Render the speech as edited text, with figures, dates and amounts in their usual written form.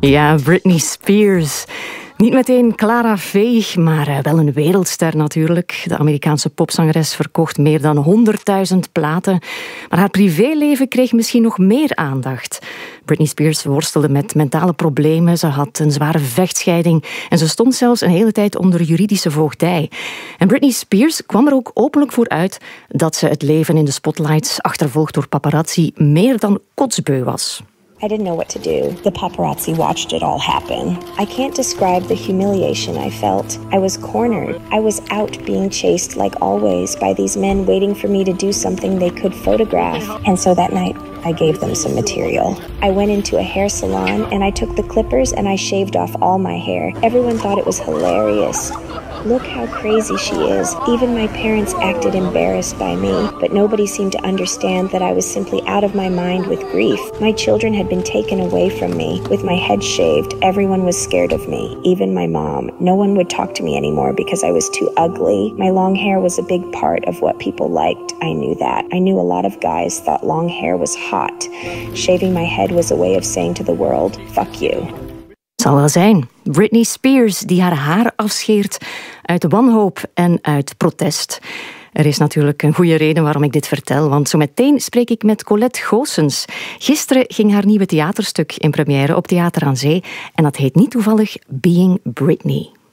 Ja, Britney Spears. Niet meteen Clara Veeg, maar wel een wereldster natuurlijk. De Amerikaanse popzangeres verkocht meer dan 100.000 platen. Maar haar privéleven kreeg misschien nog meer aandacht. Britney Spears worstelde met mentale problemen. Ze had een zware vechtscheiding. En ze stond zelfs een hele tijd onder juridische voogdij. En Britney Spears kwam er ook openlijk voor uit dat ze het leven in de spotlights, achtervolgd door paparazzi, meer dan kotsbeu was. I didn't know what to do. The paparazzi watched it all happen. I can't describe the humiliation I felt. I was cornered. I was out being chased like always by these men waiting for me to do something they could photograph. And so that night, I gave them some material. I went into a hair salon and I took the clippers and I shaved off all my hair. Everyone thought it was hilarious. Look how crazy she is. Even my parents acted embarrassed by me, but nobody seemed to understand that I was simply out of my mind with grief. My children had been taken away from me. With my head shaved, everyone was scared of me, even my mom. No one would talk to me anymore because I was too ugly. My long hair was a big part of what people liked. I knew that. I knew a lot of guys thought long hair was hot. Shaving my head was a way of saying to the world, fuck you. Zal wel zijn. Britney Spears die haar haar afscheert uit wanhoop en uit protest. Er is natuurlijk een goede reden waarom ik dit vertel, want zo meteen spreek ik met Colette Goossens. Gisteren ging haar nieuwe theaterstuk in première op Theater aan Zee en dat heet niet toevallig Being Britney.